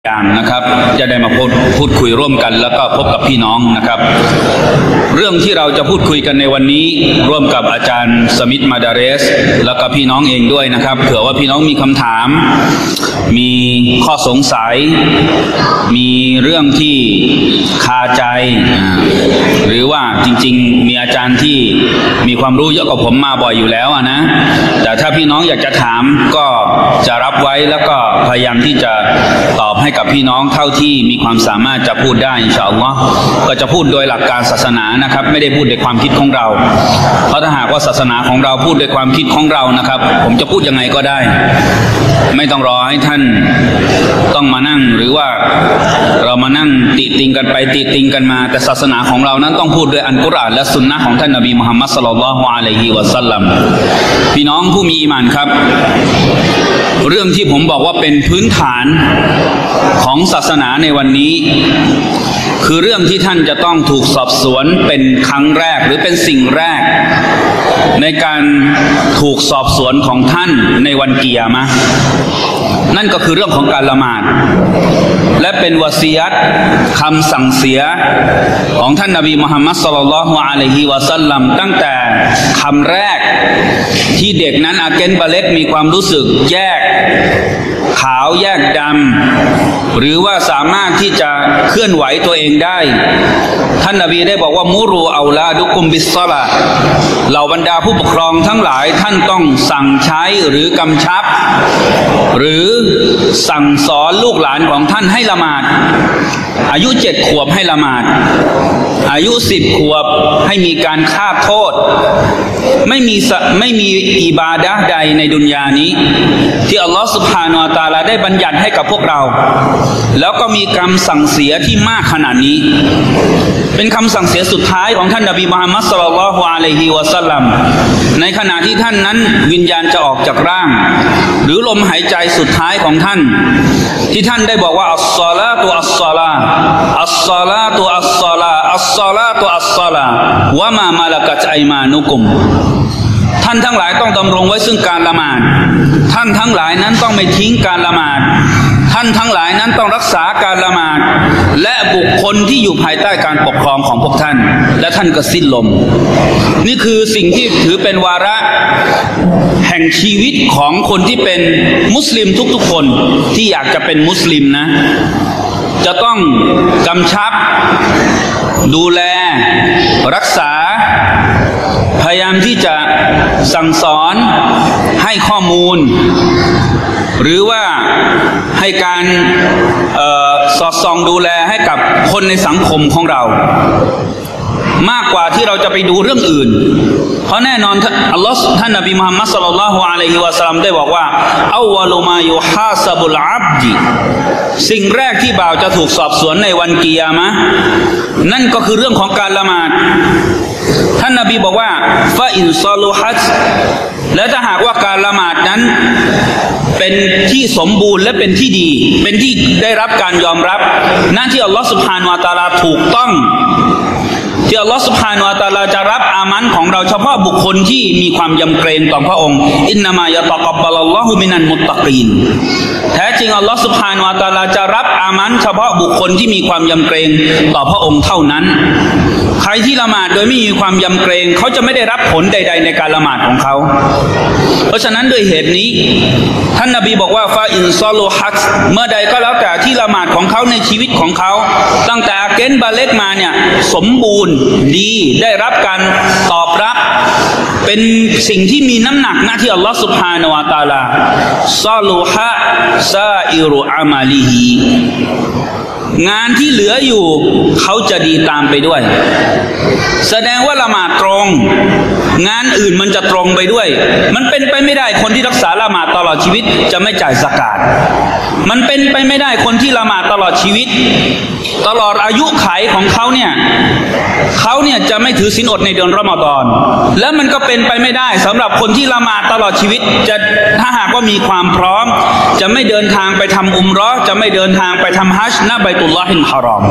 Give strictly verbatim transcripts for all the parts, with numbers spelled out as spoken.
อย่างนะครับจะได้มาพูดพูดคุยร่วมกันแล้วก็พบกับพี่น้องนะครับเรื่องที่เราจะพูดคุยกันในวันนี้ร่วมกับอาจารย์สมิธมาดาเรสแล้วก็พี่น้องเองด้วยนะครับเผื่อว่าพี่น้องมีคำถามมีข้อสงสัยมีเรื่องที่คาใจหรือว่าจริงๆมีอาจารย์ที่มีความรู้เยอะกว่าผมมาบ่อยอยู่แล้วนะแต่ถ้าพี่น้องอยากจะถามก็จะรับไว้แล้วก็พยายามที่จะตอบให้กับพี่น้องเท่าที่มีความสามารถจะพูดได้อินชาอัลลอฮ์ก็จะพูดโดยหลักการศาสนานะครับไม่ได้พูดด้วยความคิดของเราเพราะถ้าหากว่าศาสนาของเราพูดด้วยความคิดของเรานะครับผมจะพูดยังไงก็ได้ไม่ต้องรอให้ท่านต้องมานั่งหรือว่าเรามานั่งติติงกันไปติติงกันมาแต่ศาสนาของเรานั้นต้องพูดด้วยอัลกุรอานและสุนนะของท่านนบีมุฮัมมัดศ็อลลัลลอฮุอะลัยฮิวะซัลลัมพี่น้องผู้มีอีหม่านครับเรื่องที่ผมบอกว่าเป็นพื้นฐานของศาสนาในวันนี้คือเรื่องที่ท่านจะต้องถูกสอบสวนเป็นครั้งแรกหรือเป็นสิ่งแรกในการถูกสอบสวนของท่านในวันกิยามะห์นั่นก็คือเรื่องของการละหมาดและเป็นวะซียัตคำสั่งเสียของท่านนบีมุฮัมมัดศ็อลลัลลอฮุอะลัยฮิวะซัลลัมตั้งแต่คำแรกที่เด็กนั้นอาเกนบาเล็กมีความรู้สึกแยกขาวแยกดำหรือว่าสามารถที่จะเคลื่อนไหวตัวเองได้ท่านนบีได้บอกว่ามูรูเอาลาดุกุมบิสซอลาเหล่าบรรดาผู้ปกครองทั้งหลายท่านต้องสั่งใช้หรือกำชับหรือสั่งสอนลูกหลานของท่านให้ละหมาดอายุเจ็ดขวบให้ละหมาดอายุสิบขวบให้มีการฆ่าโทษไม่มีไม่มีอิบาดะห์ใดในดุนยานี้ที่อัลลอฮฺซุบฮานะฮูวะตะอาลาได้บัญญัติให้กับพวกเราแล้วก็มีคำสั่งเสียที่มากขนาดนี้เป็นคำสั่งเสียสุดท้ายของท่านนบีมุฮัมมัดศ็อลลัลลอฮุอะลัยฮิวะซัลลัมในขณะที่ท่านนั้นวิญญาณจะออกจากร่างหรือลมหายใจสุดท้ายของท่านที่ท่านได้บอกว่าอัสศอลาตุอัสศอลาอัสศอลาตุอัสศอลาอัสศอลาตุอัสศอลาวะมามะละกัตอัยมานุกุมท่านทั้งหลายต้องดำรงไว้ซึ่งการละหมาดท่านทั้งหลายนั้นต้องไม่ทิ้งการละหมาดท่านทั้งหลายนั้นต้องรักษาการละหมาดและบุคคลที่อยู่ภายใต้การปกครองของพวกท่านและท่านก็สิ้นลมนี่คือสิ่งที่ถือเป็นวาระแห่งชีวิตของคนที่เป็นมุสลิมทุกๆคนที่อยากจะเป็นมุสลิมนะจะต้องกำชับดูแลรักษาพยายามที่จะสั่งสอนให้ข้อมูลหรือว่าให้การสอดส่องดูแลให้กับคนในสังคมของเรามากกว่าที่เราจะไปดูเรื่องอื่นเพราะแน่นอนอัลลอฮ์ท่านนบีมุฮัมมัดศ็อลลัลลอฮุอะลัยฮิวะซัลลัมได้บอกว่าอัวลุมายุฮาซะบุลอับดิสิ่งแรกที่บ่าวจะถูกสอบสวนในวันกิยามะห์นั่นก็คือเรื่องของการละหมาดท่านนบีบอกว่าฟาอินซอลูฮัตและถ้าหากว่าการละหมาดนั้นเป็นที่สมบูรณ์และเป็นที่ดีเป็นที่ได้รับการยอมรับนั่นที่อัลลอฮฺซุบฮานะฮูวะตะอาลาถูกต้องที่อัลลอฮฺซุบฮานะฮูวะตะอาลาจะรับอามันของเราเฉพาะบุคคลที่มีความยำเกรงต่อพระองค์อินนามายะตะกับบะลัลลอฮุมินัลมุตตะกีนแท้จริงอัลลอฮฺซุบฮานะฮูวะตะอาลาจะรับอามันเฉพาะบุคคลที่มีความยำเกรงต่อพระองค์เท่านั้นใครที่ละหมาดโดยไม่มีความยำเกรงเขาจะไม่ได้รับผลใดๆในการละหมาดของเขาเพราะฉะนั้นด้วยเหตุนี้ท่านนบีบอกว่าฟาอินซอลูฮัตเมื่อใดก็แล้วแต่ที่ละหมาดของเขาในชีวิตของเขาตั้งแต่อาเกนบาเล็กมาเนี่ยสมบูรณ์ดีได้รับการตอบรับเป็นสิ่งที่มีน้ำหนักนะที่อัลลอฮฺซุบฮานะฮูวะตะอาลาซอลูฮะซาอิรุอามาลิฮีงานที่เหลืออยู่เขาจะดีตามไปด้วยแสดงว่าละหมาดตรงงานอื่นมันจะตรงไปด้วยมันเป็นไปไม่ได้คนที่รักษาละหมาดตลอดชีวิตจะไม่จ่ายซะกาตมันเป็นไปไม่ได้คนที่ละหมาดตลอดชีวิตตลอดอายุขัยของเขาเนี่ยเขาเนี่ยจะไม่ถือศีลอดในเดือนรอมฎอนและมันก็เป็นไปไม่ได้สำหรับคนที่ละหมาดตลอดชีวิตจะถ้าหากว่ามีความพร้อมจะไม่เดินทางไปทำอุมเราะห์จะไม่เดินทางไปทำฮัจญ์ณบัยตุลลอฮิลฮารอม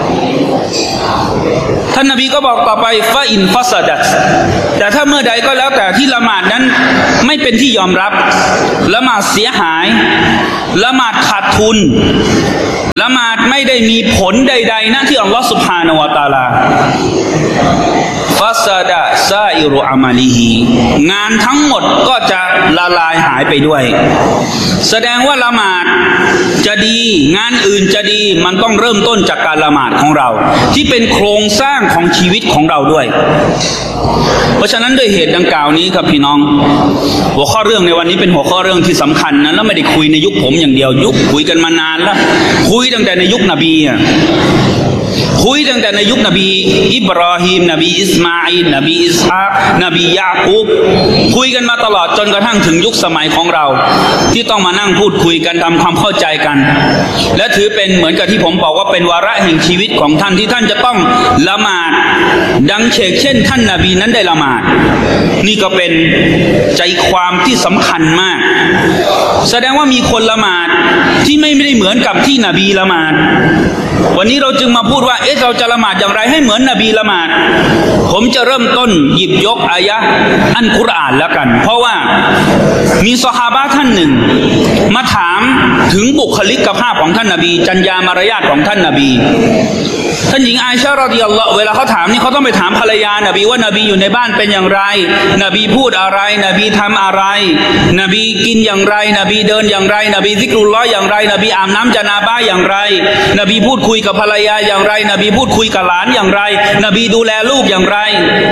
ท่านนบีก็บอกต่อไปฟาอินฟัสดัตแต่ถ้าเมื่อใดก็แล้วแต่ที่ละหมาดนั้นไม่เป็นที่ยอมรับละหมาดเสียหายละหมาดขาดทุนละหมาดไม่ได้มีผลใดๆนะที่อัลลอฮฺซุบฮานะฮูวะตะอาลาฟาซาดะซาอิรุอามาลิฮีงานทั้งหมดก็จะละลายหายไปด้วยแสดงว่าละหมาดจะดีงานอื่นจะดีมันต้องเริ่มต้นจากการละหมาดของเราที่เป็นโครงสร้างของชีวิตของเราด้วยเพราะฉะนั้นด้วยเหตุดังกล่าวนี้ครับพี่น้องหัวข้อเรื่องในวันนี้เป็นหัวข้อเรื่องที่สำคัญนะแล้วไม่ได้คุยในยุคผมอย่างเดียวยุคคุยกันมานานแล้วคุยตั้งแต่ในยุคนบีอ่ะคุยตั้งแต่ในยุคนบีอิบราฮิมนบีอิสมาอิลนบีอิสฮากนบียากูบคุยกันมาตลอดจนกระทั่งถึงยุคสมัยของเราที่ต้องมานั่งพูดคุยกันทำความเข้าใจกันและถือเป็นเหมือนกับที่ผมบอกว่าเป็นวาระแห่งชีวิตของท่านที่ท่านจะต้องละหมาดดังเชกเช่นท่านนบีนั้นได้ละหมาดนี่ก็เป็นใจความที่สำคัญมากแสดงว่ามีคนละหมาดที่ไม่ได้เหมือนกับที่นบีละหมาดวันนี้เราจึงมาพูดว่าเอ๊ะเราจะละหมาดอย่างไรให้เหมือนนบีละหมาดผมจะเริ่มต้นหยิบยกอายะห์อันกุรอานแล้วกันเพราะว่ามีซอฮาบะห์ท่านหนึ่งมาถามถึงบุคลิกภาพของท่านนบีจรรยามารยาทของท่านนบีท่านหญิงอาอิชะฮ์รอฎิยัลลอฮุเวลาเขาถามนี่เขาต้องไปถามภรรยานบีว่านบีอยู่ในบ้านเป็นอย่างไรนบีพูดอะไรนบีทำอะไรนบีกินอย่างไรนบีเดินอย่างไรนบีซิกรุลลอฮ์อย่างไรนบีอาบน้ำญะนาบะห์อย่างไรนบีพูดคุยกับภรรยาอย่างไรนบีพูดคุยกับหลานอย่างไรนบีดูแลลูกอย่างไร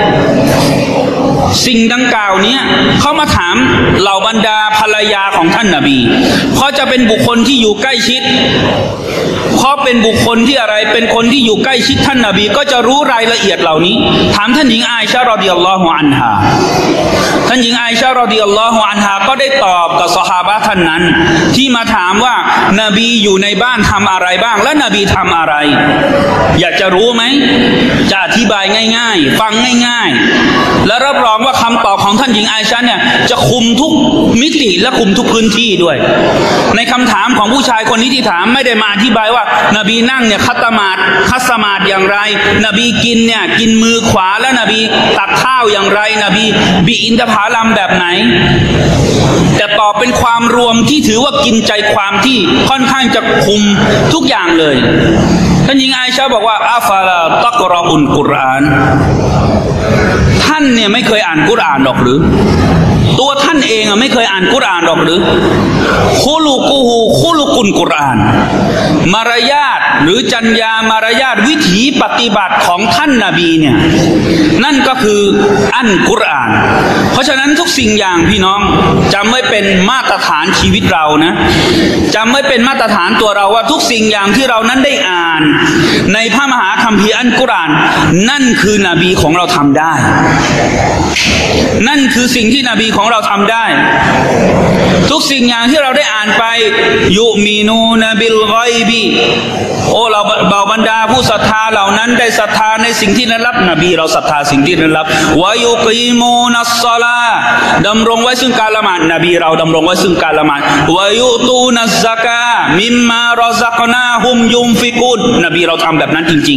สิ่งดังกล่าวนี้เขามาถามเหล่าบรรดาภรรยาของท่านนบีเพราะจะเป็นบุคคลที่อยู่ใกล้ชิดเพราะเป็นบุคคลที่อะไรเป็นคนที่อยู่ใกล้ชิดท่านนบีก็จะรู้รายละเอียดเหล่านี้ถามท่านหญิงอาอิชะฮ์รอฎิยัลลอฮุอันฮาท่านหญิงอาอิชะฮ์รอฎิยัลลอฮุอันฮาก็ได้ตอบกับซอฮาบะห์ท่านนั้นที่มาถามว่านบีอยู่ในบ้านทำอะไรบ้างและนบีทำอะไรอยากจะรู้ไหมจะอธิบายง่ายๆฟังง่ายๆและรับรองว่าคำตอบของท่านหญิงอาอิชะฮ์เนี่ยจะคุมทุกมิติและคุมทุกพื้นที่ด้วยในคำถามของผู้ชายคนนี้ที่ถามไม่ได้มาอธิบายว่านบีนั่งเนี่ยคัตตมาดคัสมาดอย่างไรนบีกินเนี่ยกินมือขวาแล้วนบีตักข้าวอย่างไรนบีบิอินทผลัมแบบไหนแต่ตอบเป็นความรวมที่ถือว่ากินใจความที่ค่อนข้างจะคุมทุกอย่างเลยท่านหญิงอาอิชะฮ์บอกว่าอัฟลาตักรออุลกุรอานท่านเนี่ยไม่เคยอ่านกุรอานหรอกหรือตัวท่านเองอ่ะไม่เคยอ่านกุรอานหรอกหรือคุลุกูฮูคุลุกุลกุรอานมารยาทหรือจรรยามารยาทวิถีปฏิบัติของท่านนบีเนี่ยนั่นก็คืออันกุรอานเพราะฉะนั้นทุกสิ่งอย่างพี่น้องจำไว้เป็นมาตรฐานชีวิตเรานะจำไว้เป็นมาตรฐานตัวเราว่าทุกสิ่งอย่างที่เรานั้นได้อ่านในพระมหาคัมภีร์อันกุรอานนั่นคือนบีของเราทำได้นั่นคือสิ่งที่นบีของเราทำได้ทุกสิ่งอย่างที่เราได้อ่านไปยุมีนูนบิลฆอยบิโอ้เราเบาบรรดาผู้ศรัทธาเหล่านั้นได้ศรัทธาในสิ่งที่ได้รับนบีเราศรัทธาสิ่งที่ได้รับวายุกีมูนัสศอลาดำรงไว้ซึ่งการละหมาดนบีเราดำรงไว้ซึ่งการละหมาดวายุตูนัสซะกามิมมารอซักนาฮุมยุมฟิกุนนบีเราทำแบบนั้นจริง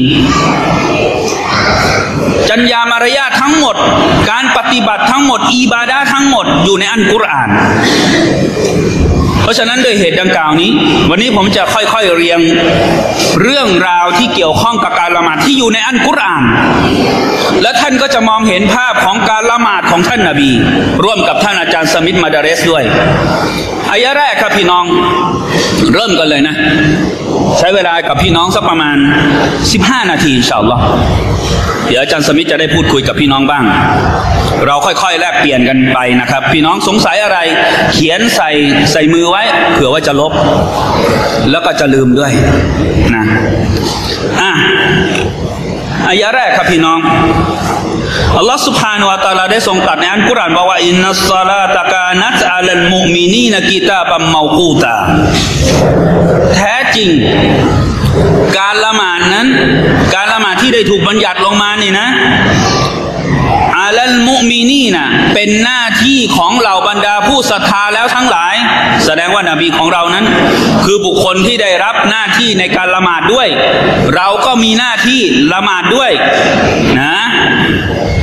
ๆจรรยามารยาททั้งหมดการปฏิบัติทั้งหมดอิบาดะห์ทั้งหมดอยู่ในอัลกุรอานเพราะฉะนั้นโดยเหตุดังกล่าวนี้วันนี้ผมจะค่อยๆเรียงเรื่องราวที่เกี่ยวข้องกับการละหมาดที่อยู่ในอัลกุรอานและท่านก็จะมองเห็นภาพของการละหมาดของท่านนบีร่วมกับท่านอาจารย์สมิธมาดาเรสด้วยอายะแรกครับพี่น้องเริ่มกันเลยนะใช้เวลากับพี่น้องสักประมาณสิบห้านาทีอินชาอัลลอฮ์เดี๋ยวอาจารย์สมิธจะได้พูดคุยกับพี่น้องบ้างเราค่อยๆแลกเปลี่ยนกันไปนะครับพี่น้องสงสัยอะไรเขียนใส่ใส่มือไว้เผื่อว่าจะลบแล้วก็จะลืมด้วยนะอ่ะอายะแรกครับพี่น้องอัลลอฮฺ سبحانه และ تعالى ได้ทรงตรัสในอัลกุรอานบอกว่าอินนัสศอลาตะกานัตอะลัลมุอ์มินีนกิตาบัมเมากูตาแท้จริงการละหมาดนั้นการละหมาดที่ได้ถูกบัญญัติลงมานี่นะอาลัลมุมินีนะเป็นหน้าที่ของเหล่าบรรดาผู้ศรัทธาแล้วทั้งหลายแสดงว่านบีของเรานั้นคือบุคคลที่ได้รับหน้าที่ในการละหมาดด้วยเราก็มีหน้าที่ละหมาดด้วยนะก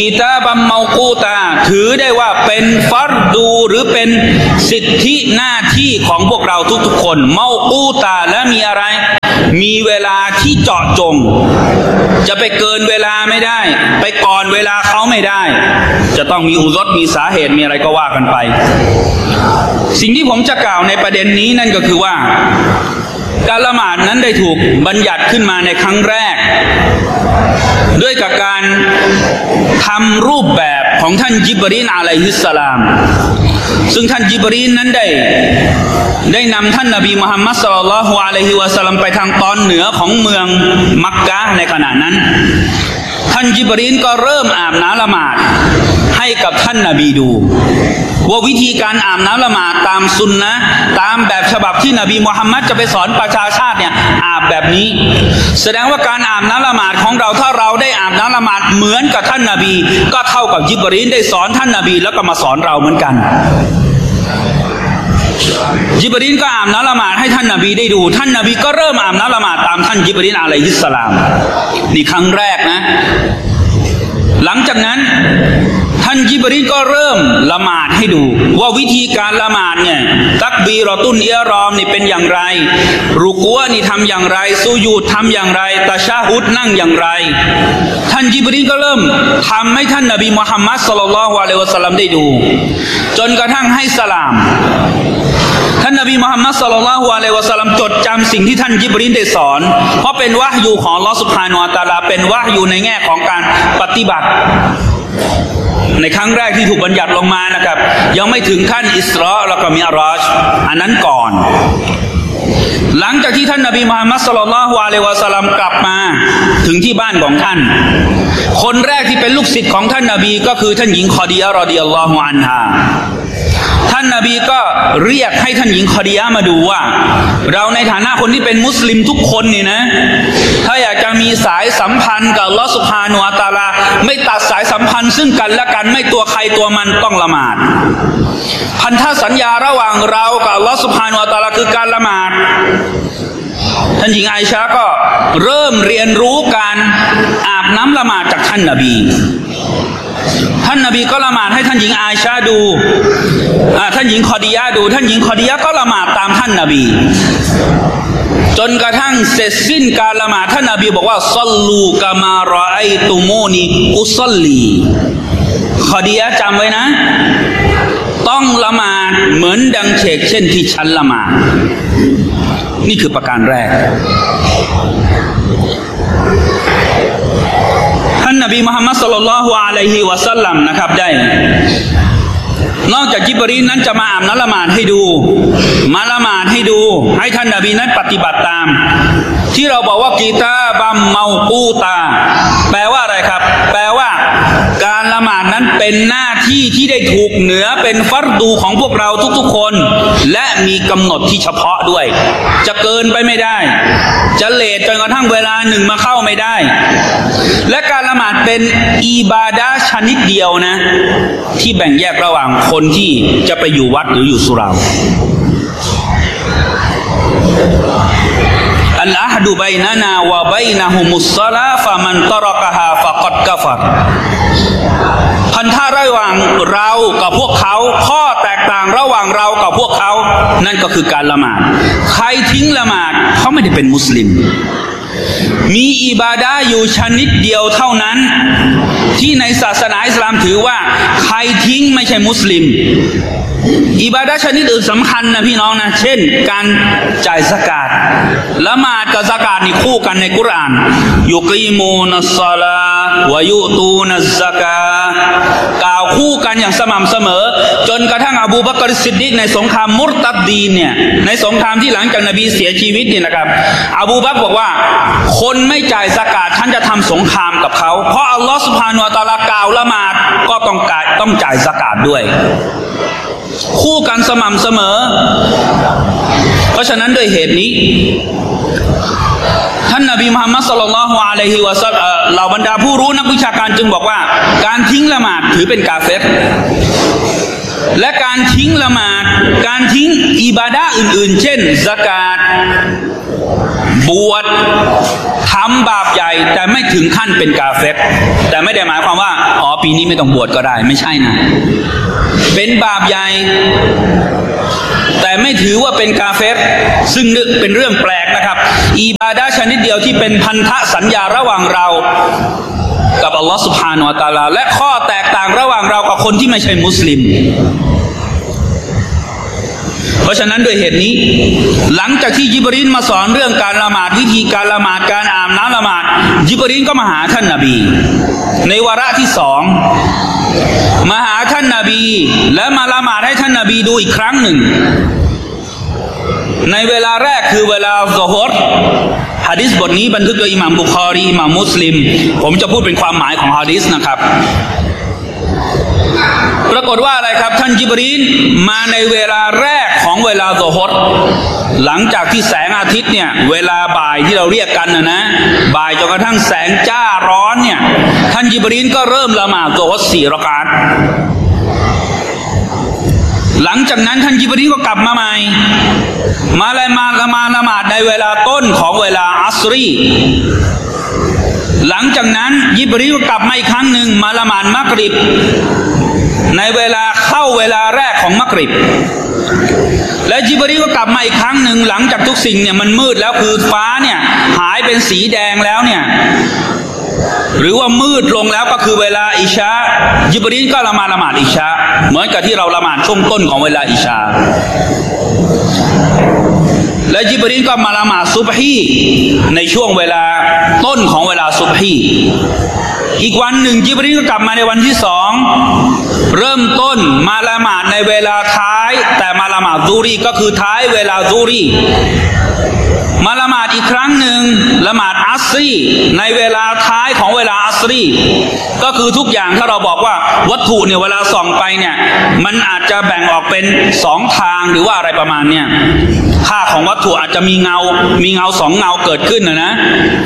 กิตาบัมเมากูตาถือได้ว่าเป็นฟัรดูหรือเป็นสิทธิหน้าที่ของพวกเราทุกๆคนเมากูตาและมีอะไรมีเวลาที่เจาะจงจะไปเกินเวลาไม่ได้ไปก่อนเวลาเขาไม่ได้จะต้องมีอุซรมีสาเหตุมีอะไรก็ว่ากันไปสิ่งที่ผมจะกล่าวในประเด็นนี้นั่นก็คือว่าการละหมาดนั้นได้ถูกบัญญัติขึ้นมาในครั้งแรกด้วยกับการทำรูปแบบของท่านญิบรีลอะลัยฮิสสลามซึ่งท่านญิบรีลนั้นได้ได้นำท่านนบีมุฮัมมัดศ็อลลัลลอฮุอะลัยฮิวะซัลลัมไปทางตอนเหนือของเมืองมักกะฮ์ในขณะนั้นท่านญิบรีลก็เริ่มอาบน้ำละหมาดให้กับท่านนบีดูว่าวิธีการอาบน้ำละหมาดตามซุนนะห์ตามแบบฉบับที่นบีมุฮัมมัดจะไปสอนประชาชาติเนี่ยอาบแบบนี้แสดงว่าการอาบน้ำละหมาดของเราถ้าเราได้อาบน้ำละหมาดเหมือนกับท่านนบีก็เท่ากับญิบรีลได้สอนท่านนบีแล้วก็มาสอนเราเหมือนกันญิบรีลก็อาบน้ำละหมาดให้ท่านนบีได้ดูท่านนบีก็เริ่มอาบน้ำละหมาดตามท่านญิบรีลอะลัยฮิสสลามนี่ครั้งแรกนะหลังจากนั้นท่านญิบรีลก็เริ่มละหมาดให้ดูว่าวิธีการละหมาดเนี่ยตักบีรอตุนอิรอมนี่เป็นอย่างไรรุกัวนี่ทำอย่างไรซุญูดทำอย่างไรตะชะฮุดนั่งอย่างไรท่านญิบรีลก็เริ่มทำให้ท่านนบีมุฮัมมัดศ็อลลัลลอฮุอะลัยฮิวะซัลลัมได้ดูจนกระทั่งให้สลามท่านนบีมุฮัมมัดศ็อลลัลลอฮุอะลัยฮิวะซัลลัมจดจำสิ่งที่ท่านญิบรีลได้สอนเพราะเป็นวะฮยูของอัลเลาะห์ซุบฮานะฮูวะตะอาลาเป็นวะฮยูในแง่ของการปฏิบัติในครั้งแรกที่ถูกบัญญัติลงมานะครับยังไม่ถึงขั้นอิสรอแล้วก็มิอ์ราจอันนั้นก่อนหลังจากที่ท่านนบีมุฮัมมัดศ็อลลัลลอฮุอะลัยฮิวะซัลลัมกลับมาถึงที่บ้านของท่านคนแรกที่เป็นลูกศิษย์ของท่านนบีก็คือท่านหญิงคอดียะห์รอฎิยัลลอฮุอันฮาท่านนบีก็เรียกให้ท่านหญิงคอดียะห์มาดูว่าเราในฐานะคนที่เป็นมุสลิมทุกคนนี่นะถ้าอยากจะมีสายสัมพันธ์กับอัลเลาะห์ซุบฮานะฮูวะตะอาลาไม่ตัดสายสัมพันธ์ซึ่งกันและกันไม่ตัวใครตัวมันต้องละหมาดพันธสัญญาระหว่างเรากับอัลเลาะห์ซุบฮานะฮูวะตะอาลาคือการละหมาดท่านหญิงไอชาก็เริ่มเรียนรู้การอาบน้ำละหมาดจากท่านนบีท่านนบีก็ละหมาดให้ท่านหญิงอาอิชาดูท่านหญิงคอดียะห์ดูท่านหญิงคอดียะห์ก็ละหมาดตามท่านนบีจนกระทั่งเสร็จสิ้นการละหมาดท่านนบีบอกว่าซัลลูกะมารอไอตุมูนีอุซัลลีคอดียะห์จำไว้นะต้องละหมาดเหมือนดังเฉกเช่นที่ฉันละหมาดนี่คือประการแรกท่านนบีมุฮัมมัดศ็อลลัลลอฮุอะลัยฮิวะซัลลัมนะครับได้นอกจากญิบรีลนั้นจะมาอาบน้ำละหมาดให้ดูมาละหมาดให้ดูให้ท่านนบีนั้นปฏิบัติตามที่เราบอกว่ากีตาบัมเมากูตาแปลว่าอะไรครับแปลว่าการละหมาดนั้นเป็นหน้าที่ที่ได้ถูกเหนือเป็นฟัรดูของพวกเราทุกๆคนและมีกำหนดที่เฉพาะด้วยจะเกินไปไม่ได้จะเลทจนกระทั่งเวลาหนึ่งมาเข้าไม่ได้และการละหมาดเป็นอิบาดะห์ชนิดเดียวนะที่แบ่งแยกระหว่างคนที่จะไปอยู่วัดหรืออยู่สุเหร่าอัลอะฮดุบัยนะนาวะบัยนะฮุมุสศอลาฟะมันตะเราะกะฮาฟะกัดกะฟัรพันธะระหว่างเรากับพวกเขาข้อแตกต่างระหว่างเรากับพวกเขานั่นก็คือการละหมาดใครทิ้งละหมาดเขาไม่ได้เป็นมุสลิมมีอิบาดะห์อยู่ชนิดเดียวเท่านั้นที่ในศาสนาอิสลามถือว่าใครทิ้งไม่ใช่มุสลิมอิบาดะห์ชนิดอื่นสำคัญนะพี่น้องนะเช่นการจ่ายซะกาตละหมาดกับซะกาตนี่คู่กันในกุรอานยุกีมูนัสศอลาวะยุตูนัซซะกากล่าวคู่กันอย่างสม่ำเสมอจนกระทั่งอบูบักรซิดดีกในสงครามมุรตัดดีนเนี่ยในสงครามที่หลังจากนบีเสียชีวิตเนี่ยนะครับอบูบักรบอกว่าคนไม่จ่ายซะกาตฉันจะทำสงครามกับเขาเพราะอัลลอฮฺซุบฮานะฮูวะตะอาลากล่าวละหมาดก็ต้องการต้องจ่ายซะกาตด้วยคู่กันสม่ำเสมอเพราะฉะนั้นด้วยเหตุนี้ท่านนบีมุฮัมมัดศ็อลลัลลอฮุอะลัยฮิวะซัลลัมเหล่าบรรดาผู้รู้นักวิชาการจึงบอกว่าการทิ้งละหมาดถือเป็นกาเฟรและการทิ้งละหมาดการทิ้งอิบาดะห์อื่นๆเช่นซะกาตบวชททำบาปใหญ่แต่ไม่ถึงขั้นเป็นกาเฟรแต่ไม่ได้หมายความว่าอ๋อปีนี้ไม่ต้องบวชก็ได้ไม่ใช่นะเป็นบาปใหญ่แต่ไม่ถือว่าเป็นกาเฟรซึ่งเป็นเรื่องแปลกนะครับอิบาดะห์ชนิดเดียวที่เป็นพันธสัญญาระหว่างเรากับอัลลอฮฺซุบฮานะฮูวะตะอาลาและข้อแตกต่างระหว่างเรากับคนที่ไม่ใช่มุสลิมเพราะฉะนั้นด้วยเหตุนี้หลังจากที่ญิบรีลมาสอนเรื่องการละหมาดวิธีการละหมาดการอาบน้ำละหมาดญิบรีลก็มาหาท่านนบีในวาระที่สองมาหาท่านนบีและมาละหมาดให้ท่านนบีดูอีกครั้งหนึ่งในเวลาแรกคือเวลาซุฮรหะดีษบทนี้บันทึกโดยอิหม่ามบุคอรีอิหม่ามมุสลิมผมจะพูดเป็นความหมายของหะดีษนะครับปรากฏว่าอะไรครับท่านญิบรีลมาในเวลาแรกของเวลาซุฮรหลังจากที่แสงอาทิตย์เนี่ยเวลาบ่ายที่เราเรียกกันนะนะบ่ายจนกระทั่งแสงจ้าร้อนเนี่ยท่านญิบรีลก็เริ่มละหมาดซุฮรสี่รอกาตหลังจากนั้นท่านญิบรีลก็กลับมาใหม่มาเลยมาละมาละหมาดในเวลาต้นของเวลาอัสรีหลังจากนั้นญิบรีลก็กลับมาอีกครั้งหนึ่งมาละหมาดมักริบในเวลาเข้าเวลาแรกของมักริบและญิบรีลก็กลับมาอีกครั้งหนึ่งหลังจากทุกสิ่งเนี่ยมันมืดแล้วคือฟ้าเนี่ยหายเป็นสีแดงแล้วเนี่ยหรือว่ามืดลงแล้วก็คือเวลาอิชาญิบรีลก็ละหมาดละหมาดอิชาเหมือนกับที่เราละหมาดช่วงต้นของเวลาอิชาและญิบรีลก็มาละหมาดซุบฮีในช่วงเวลาต้นของเวลาซุบฮีอีกวันหนึ่งญิบรีลก็กลับมาในวันที่สองเริ่มต้นมาละหมาดในเวลาท้ายแต่มาละหมาดซูรีก็คือท้ายเวลาซูรีมาละหมาดอีกครั้งหนึ่งละหมาดอัสรีในเวลาท้ายของเวลาอัสรีก็คือทุกอย่างถ้าเราบอกว่าวัตถุเนี่ยเวลาส่องไปเนี่ยมันอาจจะแบ่งออกเป็นสองทางหรือว่าอะไรประมาณเนี่ยค่าของวัตถุอาจจะมีเงามีเงาสองเงาเกิดขึ้นนะนะ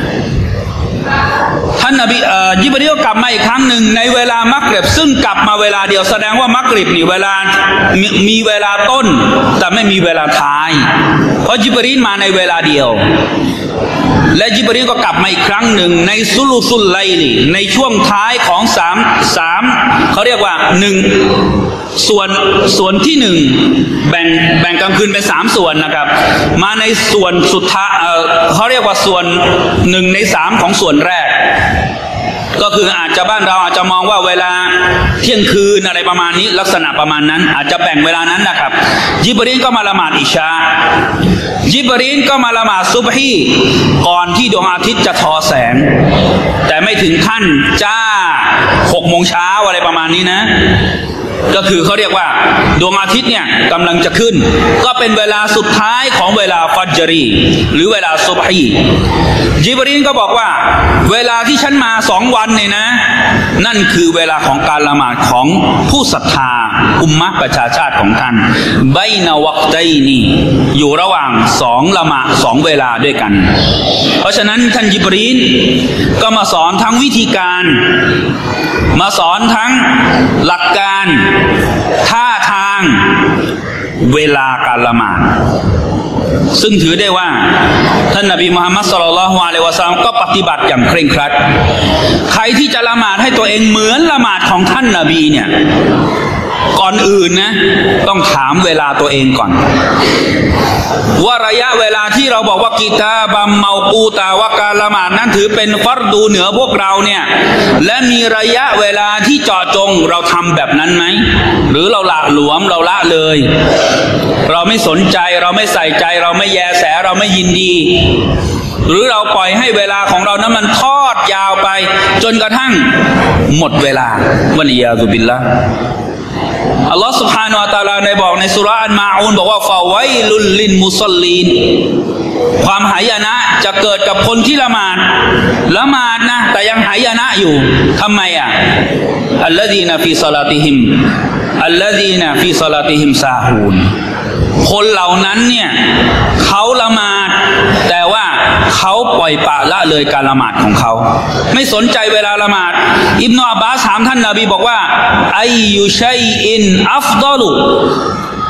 ท่านนบีญิบรีลกลับมาอีกครั้งหนึ่งในเวลามักริบซึ่งกลับมาเวลาเดียวแสดงว่ามักริบนี่เวลามีเวลาต้นแต่ไม่มีเวลาท้ายเพราะญิบรีลมาในเวลาเดียวและญิบรีลก็กลับมาอีกครั้งหนึ่งในซุลุซุลไลลีในช่วงท้ายของสามสามเขาเรียกว่าหนึ่งส่วนส่วนที่หนึ่งแบ่งแบ่งกลางคืนเป็นสามส่วนนะครับมาในส่วนสุดท้าย เอ่อเขาเรียกว่าส่วนหนึ่งในสามของส่วนแรกก็คืออาจจะบ้านเราอาจจะมองว่าเวลาเที่ยงคืนอะไรประมาณนี้ลักษณะประมาณนั้นอาจจะแบ่งเวลานั้นนะครับญิบรีลก็มาละหมาดอิชาญิบรีลก็มาละหมาดซุบฮีก่อนที่ดวงอาทิตย์จะทอแสงแต่ไม่ถึงขั้นจ้าหกโมงเช้าอะไรประมาณนี้นะก็คือเขาเรียกว่าดวงอาทิตย์เนี่ยกำลังจะขึ้นก็เป็นเวลาสุดท้ายของเวลาฟัจรีหรือเวลาซุบฮีญิบรีลก็บอกว่าเวลาที่ฉันมาสองวันเนี่ยนะนั่นคือเวลาของการละหมาดของผู้ศรัทธาอุมมะประชาชาติของท่านไบนะวักตัยนีอยู่ระหว่างสองละหมาดสองเวลาด้วยกันเพราะฉะนั้นท่านญิบรีลก็มาสอนทั้งวิธีการมาสอนทั้งหลักการท่าทางเวลาการละหมาดซึ่งถือได้ว่าท่านนบีมุฮัมมัดศ็อลลัลลอฮุอะลัยฮิวะซัลลัมก็ปฏิบัติอย่างเคร่งครัดใครที่จะละหมาดให้ตัวเองเหมือนละหมาดของท่านนบีเนี่ยก่อนอื่นนะต้องถามเวลาตัวเองก่อนว่าระยะเวลาที่เราบอกว่ากิตาบัมเมากูตาว่าการละหมาดนั้นถือเป็นฟัรดูเหนือพวกเราเนี่ยและมีระยะเวลาที่เจาะจงเราทำแบบนั้นไหมหรือเราละหลวมเราละเลยเราไม่สนใจเราไม่ใส่ใจเราไม่แยแสเราไม่ยินดีหรือเราปล่อยให้เวลาของเรานั้นมันทอดยาวไปจนกระทั่งหมดเวลาวะลิยาซุบิลละอัลลอฮฺ سبحانه และ تعالى ในบอกในสุราะห์อันมาอูนบอกว่าฟาไวลุลลินมุศอลลีนความหายนะจะเกิดกับคนที่ละหมาดละหมาดนะแต่ยังหายนะอยู่ทำไมอ่ะอัลลซีนะฟีศอลาติฮิมอัลลซีนะฟีศอลาติฮิมซาฮูนคนเหล่านั้นเนี่ยเขาละหมาดแต่ว่าเขาปล่อยปละละเลยการละหมาดของเขาไม่สนใจเวลาละหมาดอิบนุอับบาสถามท่านนบีบอกว่าอัยยุชัยอินอัฟฎอลุอ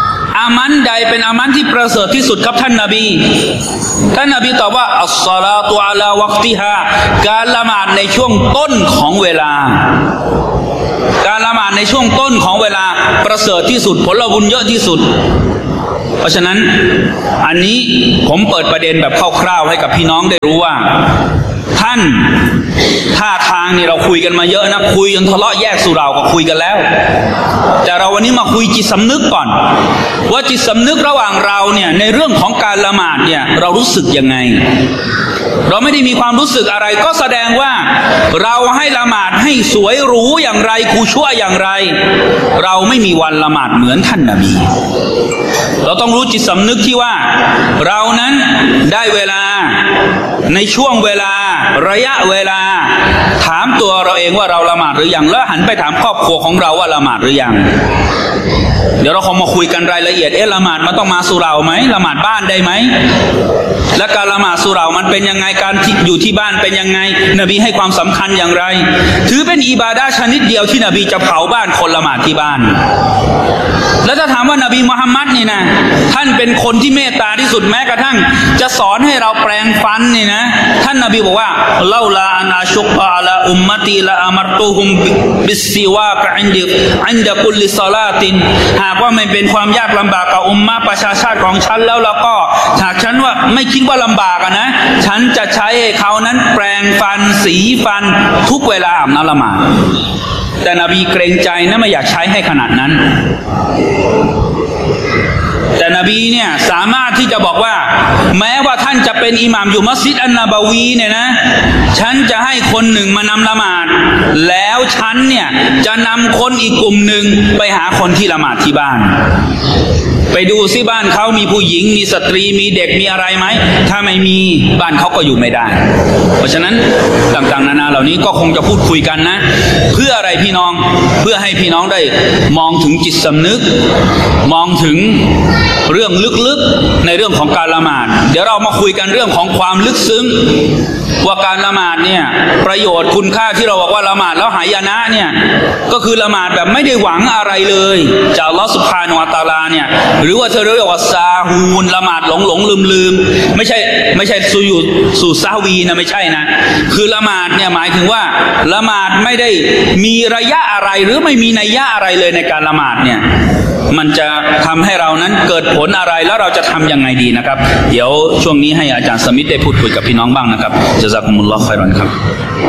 อามันใดเป็นอามันที่ประเสริฐที่สุดครับท่านนบีท่านนบีตอบว่าอัสศอลาตุอะลาวักติฮาการละหมาดในช่วงต้นของเวลาการละหมาดในช่วงต้นของเวลาประเสริฐที่สุดผลบุญเยอะที่สุดเพราะฉะนั้นอันนี้ผมเปิดประเด็นแบบคร่าวๆให้กับพี่น้องได้รู้ว่าท่านท่าทางนี่เราคุยกันมาเยอะนะคุยจนทะเลาะแยกสุเหร่าก็คุยกันแล้วแต่เราวันนี้มาคุยจิตสำนึกก่อนว่าจิตสำนึกระหว่างเราเนี่ยในเรื่องของการละหมาดเนี่ยเรารู้สึกยังไงเราไม่ได้มีความรู้สึกอะไรก็แสดงว่าเราให้ละหมาดให้สวยหรูอย่างไรคูชั่วอย่างไรเราไม่มีวันละหมาดเหมือนท่านนบีเราต้องรู้จิตสำนึกที่ว่าเรานั้นได้เวลาในช่วงเวลาระยะเวลาถามตัวเราเองว่าเราละหมาดหรือยังแล้วหันไปถามครอบครัวของเราว่าละหมาดหรือยังเดี๋ยวเราคงมาคุยกันรายละเอียดเอ๊ะละหมาดมันต้องมาสุเหร่าไหมละหมาดบ้านได้ไหมและการละหมาดสุเหร่ามันเป็นยังไงการอยู่ที่บ้านเป็นยังไงนบีให้ความสำคัญอย่างไรถือเป็นอิบาดะห์ชนิดเดียวที่นบีจะเผาบ้านคนละหมาดที่บ้านแล้วถ้าถามว่านบีมุฮัมมัดนี่นะท่านเป็นคนที่เมตตาที่สุดแม้กระทั่งจะสอนให้เราแปรงฟันนี่นะท่านนบีบอกว่าเล่าลาอันอาชุกอะลาอุมมะตีละอัมรตุฮุมบิสซิวากะอินดิอินดะกุลลิศอลาตินหากว่าไม่เป็นความยากลำบากกับอุมมะประชาชาติของฉันแล้วแล้วก็หากฉันว่าไม่คิดว่าลำบากอะนะฉันจะใช้ให้เขานั้นแปรงฟันสีฟันทุกเวลาอาบน้ำละหมาดแต่นบีเกรงใจนะไม่อยากใช้ให้ขนาดนั้นแต่นบีเนี่ยสามารถที่จะบอกว่าแม้ว่าท่านจะเป็นอิหม่ามอยู่มัสยิดอันนบาวีเนี่ยนะฉันจะให้คนหนึ่งมานำละหมาดแล้วฉันเนี่ยจะนำคนอีกกลุ่มหนึ่งไปหาคนที่ละหมาดที่บ้านไปดูซิบ้านเขามีผู้หญิงมีสตรีมีเด็กมีอะไรไหมถ้าไม่มีบ้านเขาก็อยู่ไม่ได้เพราะฉะนั้นต่างๆนานาเหล่านี้ก็คงจะพูดคุยกันนะเพื่ออะไรพี่น้องเพื่อให้พี่น้องได้มองถึงจิตสำนึกมองถึงเรื่องลึกๆในเรื่องของการละหมาดเดี๋ยวเรามาคุยกันเรื่องของความลึกซึ้งว่าการละหมาดเนี่ยประโยชน์คุณค่าที่เราบอกว่าละหมาดแล้วหายนะเนี่ยก็คือละหมาดแบบไม่ได้หวังอะไรเลยจากอัลเลาะห์ซุบฮานะฮูวะตะอาลาเนี่ยหรือว่าเธอเรียกว่าซาฮูนละหมาดหลงหลงลืมลืมไม่ใช่ไม่ใช่สู่อยู่สู่ซาวีนะไม่ใช่นะคือละหมาดเนี่ยหมายถึงว่าละหมาดไม่ได้มีระยะอะไรหรือไม่มีนัยยะอะไรเลยในการละหมาดเนี่ยมันจะทำให้เรานั้นเกิดผลอะไรแล้วเราจะทำยังไงดีนะครับเดี๋ยวช่วงนี้ให้อาจารย์สมิทได้พูดคุยกับพี่น้องบ้างนะครับญะซากุมุลลอฮุค็อยรอนครับ